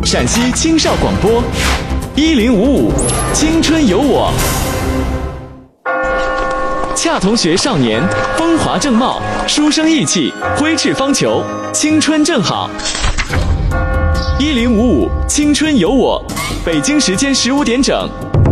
陕西青少广播1055，青春有我。恰同学少年，风华正茂，书生意气，挥斥方遒，青春正好。1055，青春有我。北京时间15点整，